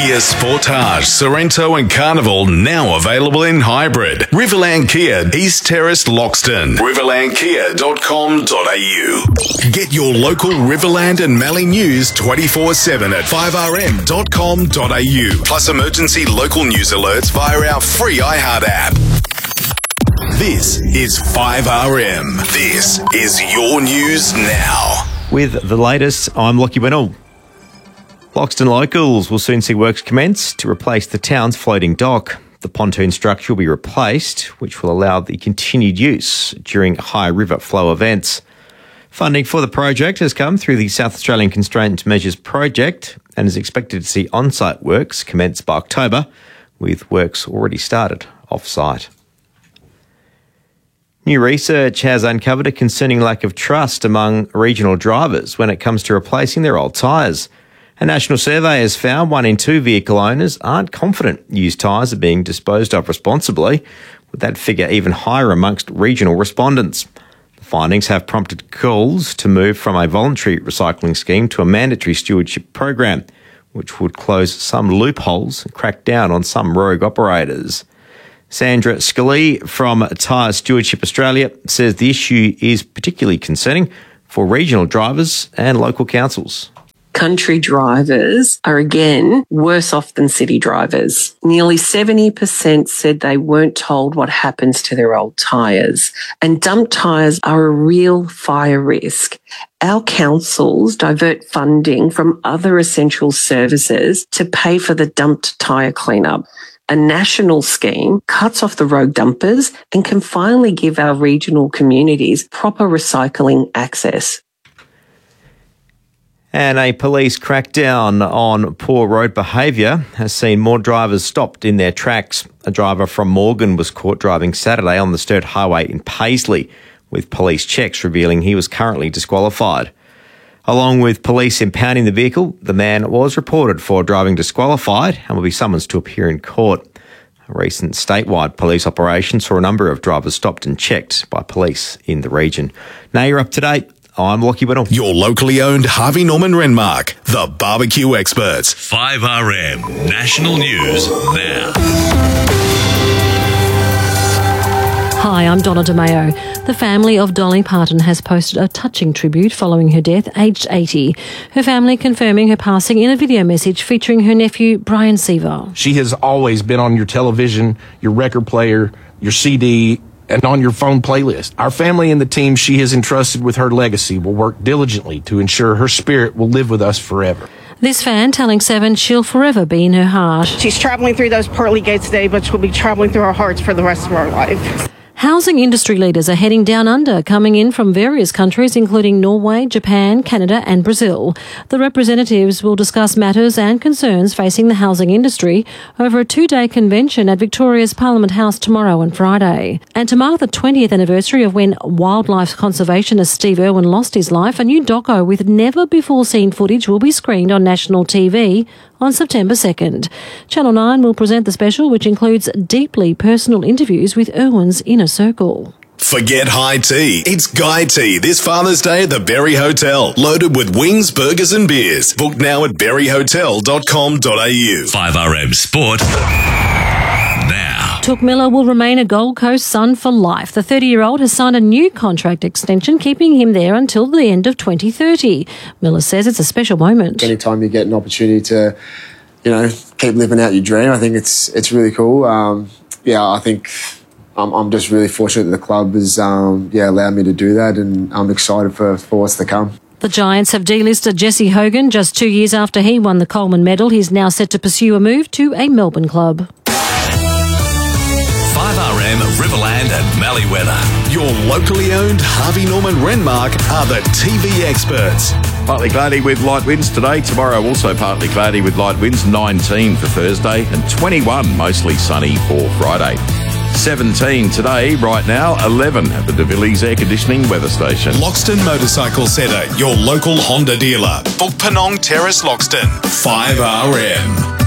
Kia Sportage, Sorrento and Carnival now available in hybrid. Riverland Kia, East Terrace, Loxton. riverlandkia.com.au. Get your local Riverland and Mallee news 24/7 at 5rm.com.au. Plus emergency local news alerts via our free iHeart app. This is 5RM. This is your news now. With the latest, I'm Lockie Winnell. Loxton Locals will soon see works commence to replace the town's floating dock. The pontoon structure will be replaced, which will allow the continued use during high river flow events. Funding for the project has come through the South Australian Constraint Measures Project and is expected to see on-site works commence by October, with works already started off-site. New research has uncovered a concerning lack of trust among regional drivers when it comes to replacing their old tyres. A national survey has found 1 in 2 vehicle owners aren't confident used tyres are being disposed of responsibly, with that figure even higher amongst regional respondents. The findings have prompted calls to move from a voluntary recycling scheme to a mandatory stewardship program, which would close some loopholes and crack down on some rogue operators. Sandra Scully from Tyre Stewardship Australia says the issue is particularly concerning for regional drivers and local councils. Country drivers are again worse off than city drivers. Nearly 70% said they weren't told what happens to their old tyres. And dump tyres are a real fire risk. Our councils divert funding from other essential services to pay for the dumped tyre cleanup. A national scheme cuts off the rogue dumpers and can finally give our regional communities proper recycling access. And a police crackdown on poor road behaviour has seen more drivers stopped in their tracks. A driver from Morgan was caught driving Saturday on the Sturt Highway in Paisley, with police checks revealing he was currently disqualified. Along with police impounding the vehicle, the man was reported for driving disqualified and will be summoned to appear in court. A recent statewide police operation saw a number of drivers stopped and checked by police in the region. Now you're up to date. I'm Lockie Winnell. Your locally owned Harvey Norman Renmark, the barbecue experts. 5RM National News Now. Hi, I'm Donna DeMayo. The family of Dolly Parton has posted a touching tribute following her death, aged 80. Her family confirming her passing in a video message featuring her nephew, Brian Seaver. She has always been on your television, your record player, your CD, and on your phone playlist. Our family and the team she has entrusted with her legacy will work diligently to ensure her spirit will live with us forever. This fan telling Seven she'll forever be in her heart. She's traveling through those pearly gates today, but she'll be traveling through our hearts for the rest of our life. Housing industry leaders are heading down under, coming in from various countries including Norway, Japan, Canada and Brazil. The representatives will discuss matters and concerns facing the housing industry over a 2-day convention at Victoria's Parliament House tomorrow and Friday. And to mark the 20th anniversary of when wildlife conservationist Steve Irwin lost his life, a new doco with never-before-seen footage will be screened on national TV on September 2nd. Channel 9 will present the special, which includes deeply personal interviews with Irwin's inner circle. Forget high tea. It's Guy Tea this Father's Day at the Berry Hotel. Loaded with wings, burgers and beers. Book now at berryhotel.com.au. 5RM Sport Now. Touk Miller will remain a Gold Coast Sun for life. The 30-year-old has signed a new contract extension, keeping him there until the end of 2030. Miller says it's a special moment. Anytime you get an opportunity to, keep living out your dream, I think it's really cool. I think I'm just really fortunate that the club has allowed me to do that, and I'm excited for what's to come. The Giants have delisted Jesse Hogan just 2 years after he won the Coleman Medal. He's now set to pursue a move to a Melbourne club. 5RM Riverland and Mallee weather. Your locally owned Harvey Norman Renmark are the TV experts. Partly cloudy with light winds today. Tomorrow also partly cloudy with light winds. 19 for Thursday and 21 mostly sunny for Friday. 17 today, right now, 11 at the De Villiers Air Conditioning Weather Station. Loxton Motorcycle Centre, your local Honda dealer. Book Penong Terrace, Loxton. 5RM.